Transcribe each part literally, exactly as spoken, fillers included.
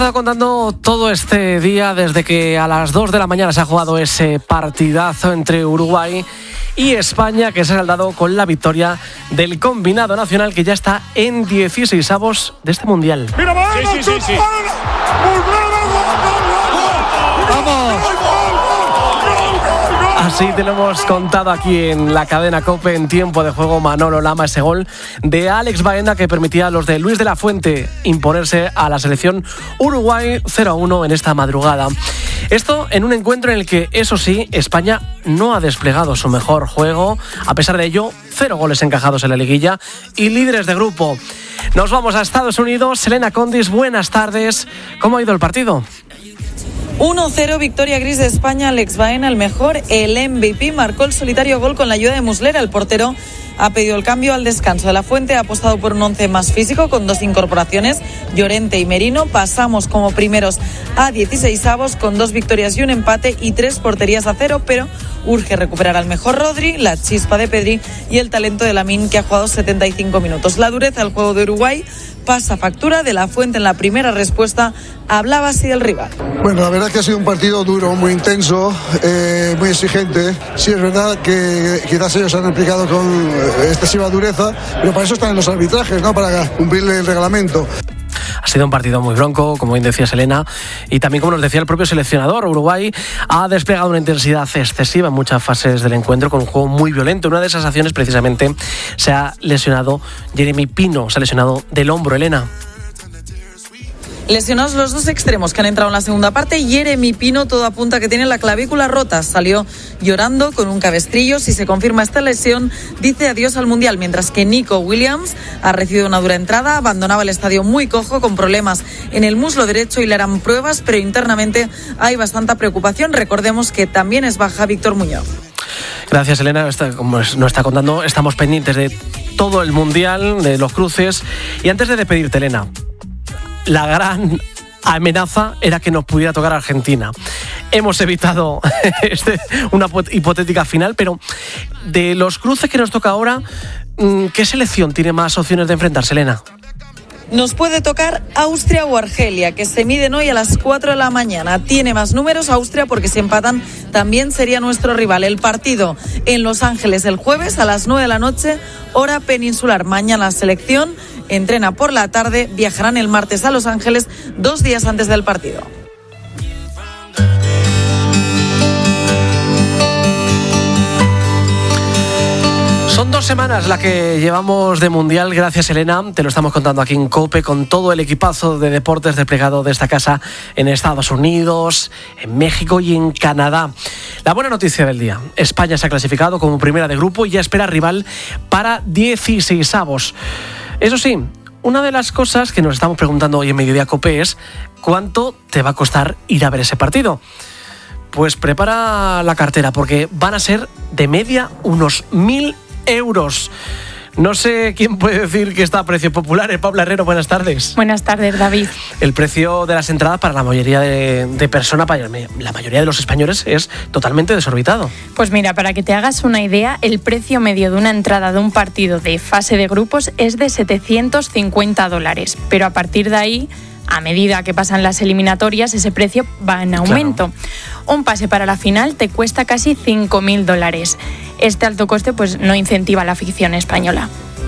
Contando todo este día desde que a las dos de la mañana se ha jugado ese partidazo entre Uruguay y España, que se ha saldado con la victoria del combinado nacional, que ya está en dieciseisavos de este mundial. Mira, sí, sí, sí, sí. ¡Vamos! Así te lo hemos contado aquí en la cadena COPE en tiempo de juego. Manolo Lama, ese gol de Alex Baena que permitía a los de Luis de la Fuente imponerse a la selección Uruguay cero a uno en esta madrugada. Esto en un encuentro en el que, eso sí, España no ha desplegado su mejor juego. A pesar de ello, cero goles encajados en la liguilla y líderes de grupo. Nos vamos a Estados Unidos. Selena Condis, buenas tardes. ¿Cómo ha ido el partido? uno cero, victoria gris de España. Alex Baena, el mejor, el M V P, marcó el solitario gol con la ayuda de Muslera. El portero ha pedido el cambio al descanso. De la Fuente ha apostado por un once más físico con dos incorporaciones, Llorente y Merino. Pasamos como primeros a dieciseisavos con dos victorias y un empate y tres porterías a cero, pero urge recuperar al mejor Rodri, la chispa de Pedri y el talento de Lamine, que ha jugado setenta y cinco minutos. La dureza del juego de Uruguay pasa factura. De la Fuente en la primera respuesta hablaba así del rival. Bueno, la verdad que ha sido un partido duro, muy intenso, eh, muy exigente. Sí, es verdad que quizás ellos han aplicado con excesiva dureza, pero para eso están en los arbitrajes, ¿no? Para cumplir el reglamento. Ha sido un partido muy bronco, como bien decía Selena, y también como nos decía el propio seleccionador. Uruguay ha desplegado una intensidad excesiva en muchas fases del encuentro, con un juego muy violento. Una de esas acciones precisamente se ha lesionado Jeremy Pino, se ha lesionado del hombro. Elena. Lesionados los dos extremos que han entrado en la segunda parte. Jeremy Pino, todo apunta que tiene la clavícula rota. Salió llorando con un cabestrillo. Si se confirma esta lesión, dice adiós al Mundial. Mientras que Nico Williams ha recibido una dura entrada. Abandonaba el estadio muy cojo, con problemas en el muslo derecho, y le harán pruebas, pero internamente hay bastante preocupación. Recordemos que también es baja Víctor Muñoz. Gracias, Elena. Como nos está contando, estamos pendientes de todo el Mundial, de los cruces. Y antes de despedirte, Elena, la gran amenaza era que nos pudiera tocar Argentina. Hemos evitado este, una hipotética final, pero de los cruces que nos toca ahora, ¿qué selección tiene más opciones de enfrentarse, Elena? Nos puede tocar Austria o Argelia, que se miden hoy a las cuatro de la mañana. Tiene más números Austria, porque si empatan también sería nuestro rival. El partido en Los Ángeles el jueves a las nueve de la noche, hora peninsular. Mañana la selección entrena por la tarde, viajarán el martes a Los Ángeles, dos días antes del partido. Son dos semanas la que llevamos de Mundial. Gracias, Elena. Te lo estamos contando aquí en COPE con todo el equipazo de deportes desplegado de esta casa en Estados Unidos, en México y en Canadá. La buena noticia del día: España se ha clasificado como primera de grupo y ya espera rival para dieciseisavos. Eso sí, una de las cosas que nos estamos preguntando hoy en Mediodía COPE es ¿cuánto te va a costar ir a ver ese partido? Pues prepara la cartera, porque van a ser de media unos mil euros. No sé quién puede decir que está a precio popular. Paula Herrero, buenas tardes. Buenas tardes, David. El precio de las entradas para la mayoría de, de personas, para la mayoría de los españoles, es totalmente desorbitado. Pues mira, para que te hagas una idea, el precio medio de una entrada de un partido de fase de grupos es de setecientos cincuenta dólares. Pero a partir de ahí, a medida que pasan las eliminatorias, ese precio va en aumento. Claro. Un pase para la final te cuesta casi cinco mil dólares. Este alto coste pues no incentiva la afición española.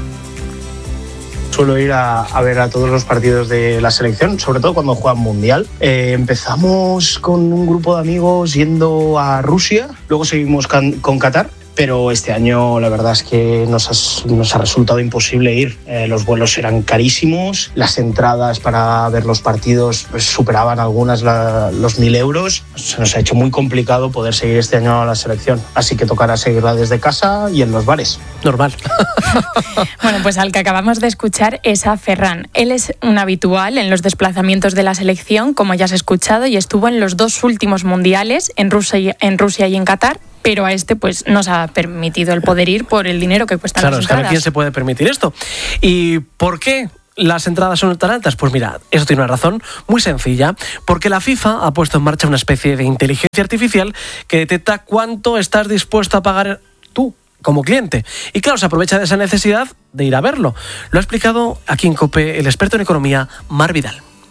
Suelo ir a, a ver a todos los partidos de la selección, sobre todo cuando juegan Mundial. Eh, empezamos con un grupo de amigos yendo a Rusia, luego seguimos con, con Qatar. Pero este año la verdad es que nos ha, nos ha resultado imposible ir. Eh, los vuelos eran carísimos, las entradas para ver los partidos pues, superaban algunas la, los mil euros. Se nos ha hecho muy complicado poder seguir este año a la selección, así que tocará seguirla desde casa y en los bares. Normal. Bueno, pues al que acabamos de escuchar es a Ferran. Él es un habitual en los desplazamientos de la selección, como ya has escuchado, y estuvo en los dos últimos mundiales, en Rusia y en, Rusia y en Qatar. Pero a este pues nos ha permitido el poder ir por el dinero que cuestan claro, las entradas. Claro, ¿quién se puede permitir esto? ¿Y por qué las entradas son tan altas? Pues mira, eso tiene una razón muy sencilla, porque la FIFA ha puesto en marcha una especie de inteligencia artificial que detecta cuánto estás dispuesto a pagar tú como cliente. Y claro, se aprovecha de esa necesidad de ir a verlo. Lo ha explicado aquí en COPE el experto en economía, Mar Vidal.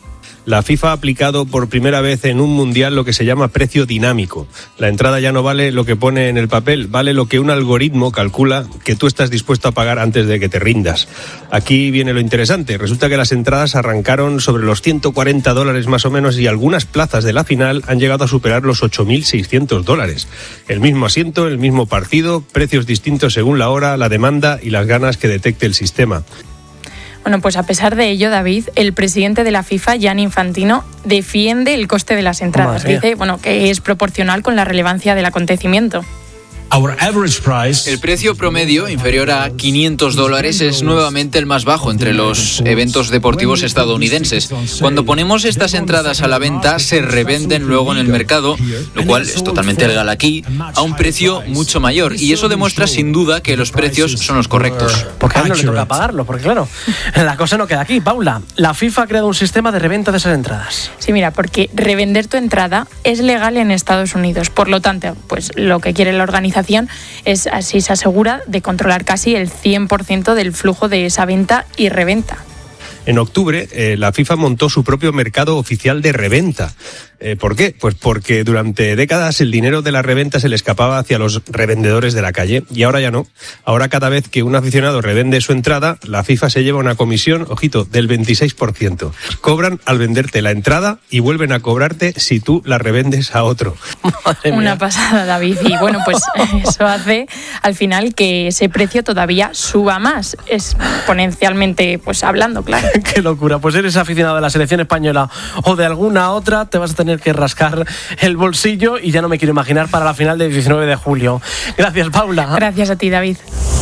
La FIFA ha aplicado por primera vez en un mundial lo que se llama precio dinámico. La entrada ya no vale lo que pone en el papel, vale lo que un algoritmo calcula que tú estás dispuesto a pagar antes de que te rindas. Aquí viene lo interesante. Resulta que las entradas arrancaron sobre los ciento cuarenta dólares más o menos y algunas plazas de la final han llegado a superar los ocho mil seiscientos dólares. El mismo asiento, el mismo partido, precios distintos según la hora, la demanda y las ganas que detecte el sistema. Bueno, pues a pesar de ello, David, el presidente de la FIFA, Gianni Infantino, defiende el coste de las entradas. Dice, bueno, que es proporcional con la relevancia del acontecimiento. El precio promedio, inferior a quinientos dólares, es nuevamente el más bajo entre los eventos deportivos estadounidenses. Cuando ponemos estas entradas a la venta, se revenden luego en el mercado, lo cual es totalmente legal aquí, a un precio mucho mayor. Y eso demuestra sin duda que los precios son los correctos. Porque a él no le toca pagarlo, porque claro, la cosa no queda aquí. Paula, la FIFA ha creado un sistema de reventa de esas entradas. Sí, mira, porque revender tu entrada es legal en Estados Unidos. Por lo tanto, pues lo que quiere la organización es, así se asegura, de controlar casi el cien por ciento del flujo de esa venta y reventa. En octubre, eh, la FIFA montó su propio mercado oficial de reventa. Eh, ¿Por qué? Pues porque durante décadas el dinero de la reventa se le escapaba hacia los revendedores de la calle y ahora ya no. Ahora cada vez que un aficionado revende su entrada, la FIFA se lleva una comisión, ojito, del veintiséis por ciento. Cobran al venderte la entrada y vuelven a cobrarte si tú la revendes a otro. Una pasada, David. Y bueno, pues eso hace al final que ese precio todavía suba más, exponencialmente pues hablando, claro. Qué locura. Pues eres aficionado de la selección española o de alguna otra, te vas a tener que rascar el bolsillo y ya no me quiero imaginar para la final del diecinueve de julio. Gracias, Paula. Gracias a ti, David.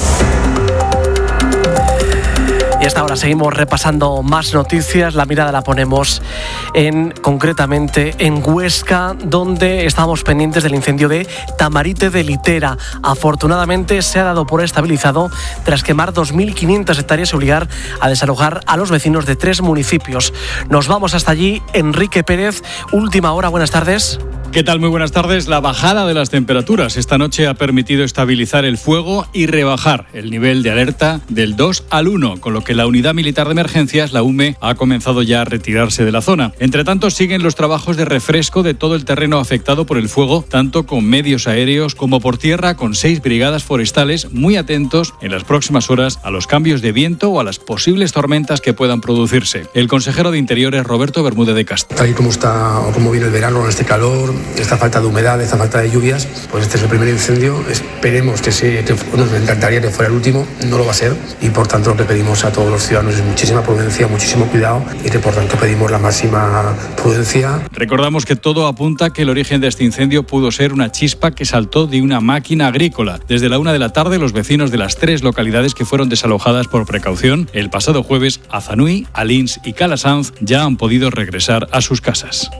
Y hasta ahora seguimos repasando más noticias. La mirada la ponemos en concretamente en Huesca, donde estábamos pendientes del incendio de Tamarite de Litera. Afortunadamente se ha dado por estabilizado tras quemar dos mil quinientas hectáreas y obligar a desalojar a los vecinos de tres municipios. Nos vamos hasta allí. Enrique Pérez, última hora. Buenas tardes. ¿Qué tal? Muy buenas tardes. La bajada de las temperaturas esta noche ha permitido estabilizar el fuego y rebajar el nivel de alerta del dos al uno, con lo que la Unidad Militar de Emergencias, la U M E, ha comenzado ya a retirarse de la zona. Entre tanto, siguen los trabajos de refresco de todo el terreno afectado por el fuego, tanto con medios aéreos como por tierra, con seis brigadas forestales muy atentos en las próximas horas a los cambios de viento o a las posibles tormentas que puedan producirse. El consejero de Interior es Roberto Bermúdez de Castro. Tal y como está o como viene el verano, este calor, esta falta de humedad, esta falta de lluvias, pues este es el primer incendio. Esperemos que, se, que nos encantaría que fuera el último, no lo va a ser, y por tanto lo que pedimos a todos los ciudadanos es muchísima prudencia, muchísimo cuidado, y que por tanto pedimos la máxima prudencia. Recordamos que todo apunta a que el origen de este incendio pudo ser una chispa que saltó de una máquina agrícola. Desde la una de la tarde, los vecinos de las tres localidades que fueron desalojadas por precaución el pasado jueves, Azanui, Alins y Calasanz, ya han podido regresar a sus casas.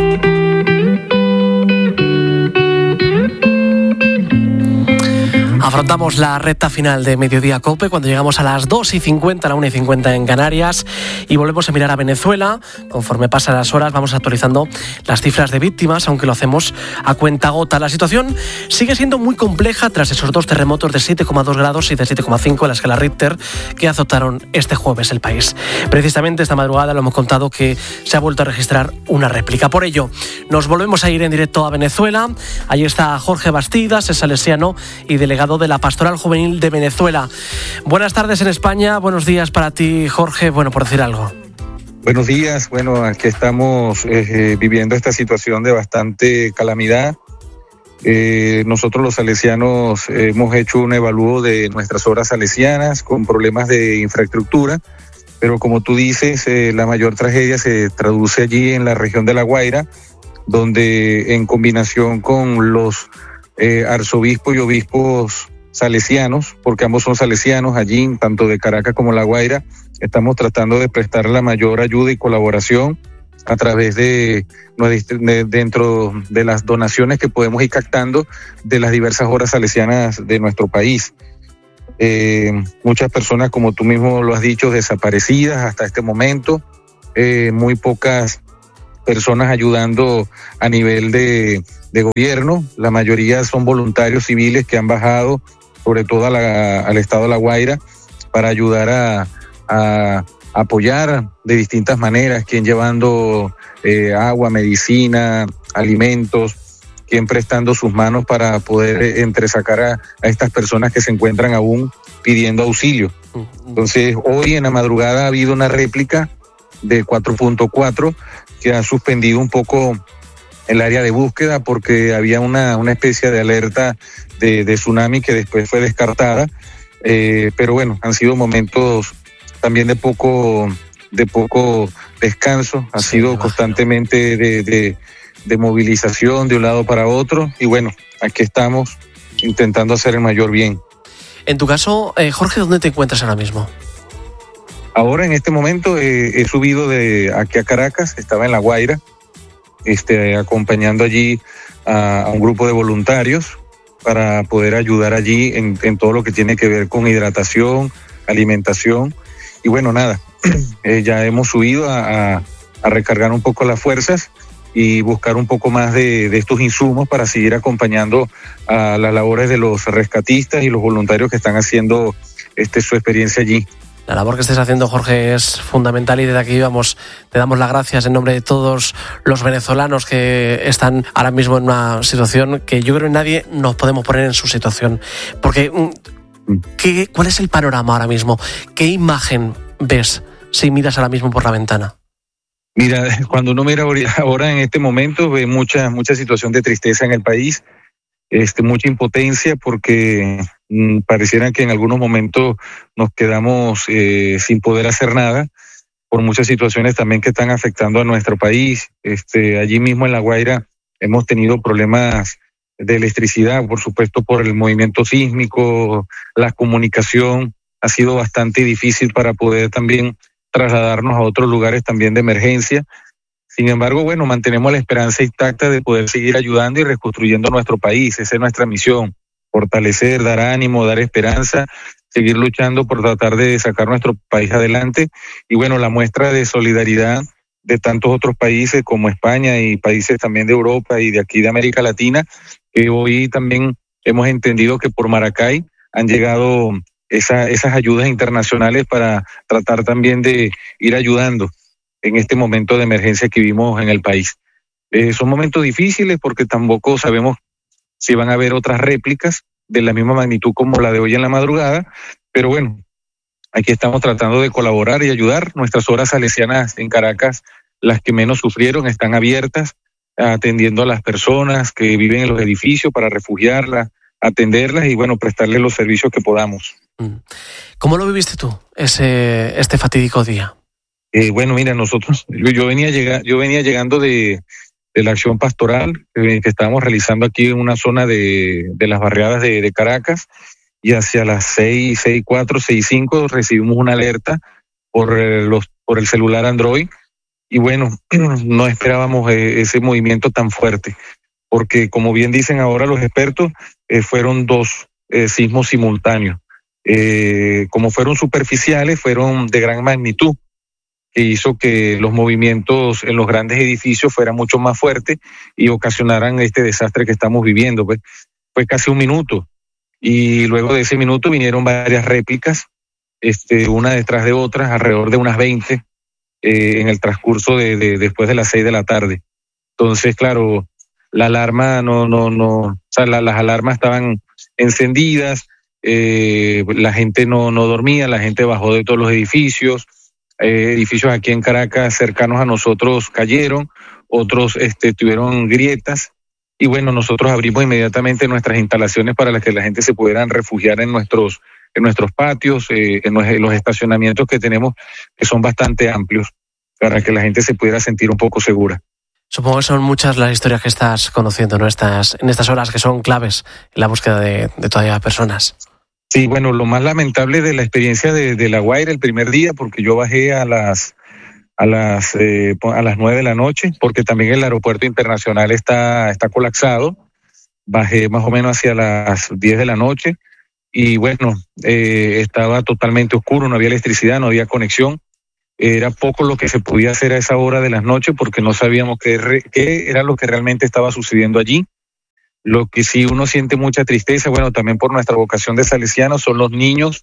Afrontamos la recta final de Mediodía COPE cuando llegamos a las dos y cincuenta, a la una y cincuenta en Canarias, y volvemos a mirar a Venezuela. Conforme pasan las horas vamos actualizando las cifras de víctimas, aunque lo hacemos a cuentagota. La situación sigue siendo muy compleja tras esos dos terremotos de siete coma dos grados y de siete coma cinco en la escala Richter que azotaron este jueves el país. Precisamente esta madrugada lo hemos contado que se ha vuelto a registrar una réplica. Por ello, nos volvemos a ir en directo a Venezuela. Allí está Jorge Bastidas, es salesiano y delegado de la Pastoral Juvenil de Venezuela. Buenas tardes en España, buenos días para ti, Jorge, bueno, por decir algo. Buenos días, bueno, aquí estamos eh, viviendo esta situación de bastante calamidad. Eh, nosotros los salesianos eh, hemos hecho un evalúo de nuestras obras salesianas con problemas de infraestructura, pero como tú dices, eh, la mayor tragedia se traduce allí en la región de La Guaira, donde en combinación con los Eh, arzobispos y obispos salesianos, porque ambos son salesianos allí, tanto de Caracas como La Guaira, estamos tratando de prestar la mayor ayuda y colaboración a través de, de dentro de las donaciones que podemos ir captando de las diversas obras salesianas de nuestro país. Eh, muchas personas, como tú mismo lo has dicho, desaparecidas hasta este momento, eh, muy pocas personas ayudando a nivel de, de gobierno. La mayoría son voluntarios civiles que han bajado, sobre todo a la, al estado de La Guaira, para ayudar a, a apoyar de distintas maneras, quien llevando eh, agua, medicina, alimentos, quien prestando sus manos para poder eh, entresacar a, a estas personas que se encuentran aún pidiendo auxilio. Entonces, hoy en la madrugada ha habido una réplica de cuatro punto cuatro que ha suspendido un poco el área de búsqueda porque había una, una especie de alerta de, de tsunami que después fue descartada, eh, pero bueno, han sido momentos también de poco, de poco descanso, ha sí, sido constantemente de, de, de movilización de un lado para otro y bueno, aquí estamos intentando hacer el mayor bien. En tu caso, eh, Jorge, ¿dónde te encuentras ahora mismo? Ahora en este momento eh, he subido de aquí a Caracas, estaba en La Guaira, este, acompañando allí a, a un grupo de voluntarios para poder ayudar allí en, en todo lo que tiene que ver con hidratación, alimentación y bueno, nada, eh, ya hemos subido a, a, a recargar un poco las fuerzas y buscar un poco más de, de estos insumos para seguir acompañando a las labores de los rescatistas y los voluntarios que están haciendo este, su experiencia allí. La labor que estés haciendo, Jorge, es fundamental y desde aquí vamos, te damos las gracias en nombre de todos los venezolanos que están ahora mismo en una situación que yo creo que nadie nos podemos poner en su situación. Porque, ¿qué, ¿cuál es el panorama ahora mismo? ¿Qué imagen ves si miras ahora mismo por la ventana? Mira, cuando uno mira ahora en este momento ve mucha, mucha situación de tristeza en el país, este, mucha impotencia porque mmm, pareciera que en algunos momentos nos quedamos eh, sin poder hacer nada por muchas situaciones también que están afectando a nuestro país. Este, allí mismo en La Guaira hemos tenido problemas de electricidad, por supuesto por el movimiento sísmico, la comunicación ha sido bastante difícil para poder también trasladarnos a otros lugares también de emergencia. Sin embargo, bueno, mantenemos la esperanza intacta de poder seguir ayudando y reconstruyendo nuestro país. Esa es nuestra misión, fortalecer, dar ánimo, dar esperanza, seguir luchando por tratar de sacar nuestro país adelante. Y bueno, la muestra de solidaridad de tantos otros países como España y países también de Europa y de aquí de América Latina, que hoy también hemos entendido que por Maracay han llegado esa, esas ayudas internacionales para tratar también de ir ayudando en este momento de emergencia que vivimos en el país. Eh, son momentos difíciles porque tampoco sabemos si van a haber otras réplicas de la misma magnitud como la de hoy en la madrugada, pero bueno, aquí estamos tratando de colaborar y ayudar. Nuestras horas salesianas en Caracas, las que menos sufrieron, están abiertas, atendiendo a las personas que viven en los edificios para refugiarlas, atenderlas y bueno, prestarles los servicios que podamos. ¿Cómo lo viviste tú, ese, este fatídico día? Eh, bueno, mira, nosotros, yo, yo venía llega, yo venía llegando de, de la acción pastoral eh, que estábamos realizando aquí en una zona de, de las barriadas de, de Caracas, y hacia las seis, seis, cuatro, seis, cinco recibimos una alerta por eh, los, por el celular Android, y bueno, no esperábamos eh, ese movimiento tan fuerte, porque como bien dicen ahora los expertos, eh, fueron dos eh, sismos simultáneos. Eh, como fueron superficiales, fueron de gran magnitud, que hizo que los movimientos en los grandes edificios fueran mucho más fuertes y ocasionaran este desastre que estamos viviendo. Pues fue casi un minuto y luego de ese minuto vinieron varias réplicas, este, una detrás de otras, alrededor de unas veinte eh, en el transcurso de, de después de las seis de la tarde. Entonces, claro, la alarma no, no, no, o sea, la, las alarmas estaban encendidas, eh, la gente no, no dormía, la gente bajó de todos los edificios. Eh, edificios aquí en Caracas cercanos a nosotros cayeron, otros este, tuvieron grietas y bueno, nosotros abrimos inmediatamente nuestras instalaciones para que la gente se pudieran refugiar en nuestros, en nuestros patios, eh, en, los, en los estacionamientos que tenemos, que son bastante amplios, para que la gente se pudiera sentir un poco segura. Supongo que son muchas las historias que estás conociendo, ¿no? Estas, en estas horas que son claves en la búsqueda de, de todavía personas. Sí, bueno, lo más lamentable de la experiencia de, de La Guaira el primer día, porque yo bajé a las a las eh, a las nueve de la noche, porque también el aeropuerto internacional está está colapsado. Bajé más o menos hacia las diez de la noche y bueno, eh, estaba totalmente oscuro, no había electricidad, no había conexión. Era poco lo que se podía hacer a esa hora de las noches porque no sabíamos qué, re, qué era lo que realmente estaba sucediendo allí. Lo que sí uno siente mucha tristeza, bueno, también por nuestra vocación de salesianos, son los niños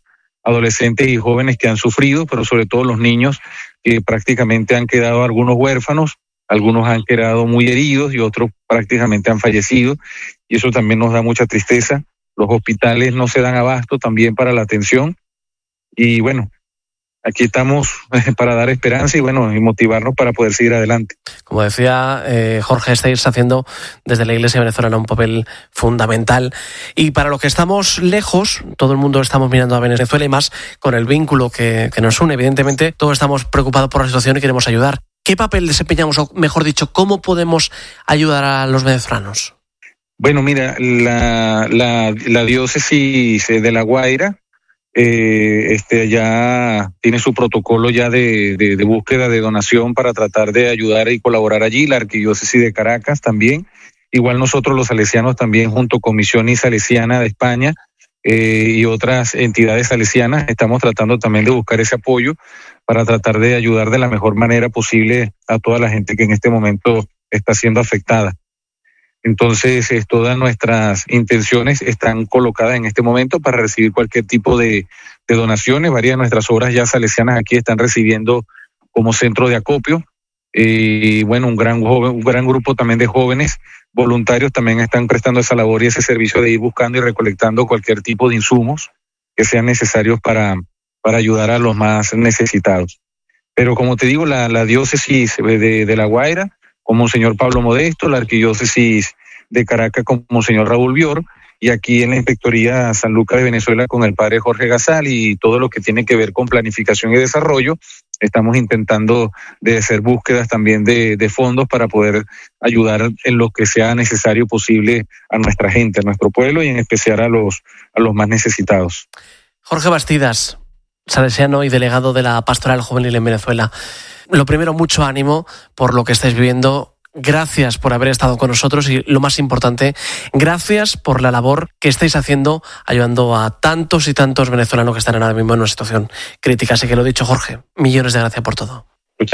adolescentes y jóvenes que han sufrido, pero sobre todo los niños que prácticamente han quedado algunos huérfanos, algunos han quedado muy heridos y otros prácticamente han fallecido, y eso también nos da mucha tristeza. Los hospitales no se dan abasto también para la atención, y bueno, aquí estamos para dar esperanza y bueno, y motivarnos para poder seguir adelante. Como decía eh, Jorge, estáis haciendo desde la Iglesia venezolana un papel fundamental. Y para los que estamos lejos, todo el mundo estamos mirando a Venezuela y más con el vínculo que, que nos une. Evidentemente, todos estamos preocupados por la situación y queremos ayudar. ¿Qué papel desempeñamos, o mejor dicho, cómo podemos ayudar a los venezolanos? Bueno, mira, la, la, la diócesis de La Guaira Eh, este ya tiene su protocolo ya de, de, de búsqueda de donación para tratar de ayudar y colaborar allí, la Arquidiócesis de Caracas también, igual nosotros los salesianos también junto con Misiones Salesiana de España eh, y otras entidades salesianas estamos tratando también de buscar ese apoyo para tratar de ayudar de la mejor manera posible a toda la gente que en este momento está siendo afectada. Entonces, eh, todas nuestras intenciones están colocadas en este momento para recibir cualquier tipo de, de donaciones. Varias de nuestras obras ya salesianas aquí están recibiendo como centro de acopio. Y eh, bueno, un gran, joven, un gran grupo también de jóvenes voluntarios también están prestando esa labor y ese servicio de ir buscando y recolectando cualquier tipo de insumos que sean necesarios para, para ayudar a los más necesitados. Pero como te digo, la, la diócesis de, de La Guaira, como Monseñor Pablo Modesto, la Arquidiócesis de Caracas con Monseñor Raúl Bior, y aquí en la Inspectoría San Lucas de Venezuela con el padre Jorge Gasal y todo lo que tiene que ver con planificación y desarrollo, estamos intentando de hacer búsquedas también de, de fondos para poder ayudar en lo que sea necesario posible a nuestra gente, a nuestro pueblo y en especial a los, a los más necesitados. Jorge Bastidas, salesiano y delegado de la Pastoral Juvenil en Venezuela. Lo primero, mucho ánimo por lo que estáis viviendo. Gracias por haber estado con nosotros y, lo más importante, gracias por la labor que estáis haciendo ayudando a tantos y tantos venezolanos que están ahora mismo en una situación crítica. Así que lo dicho, Jorge, millones de gracias por todo.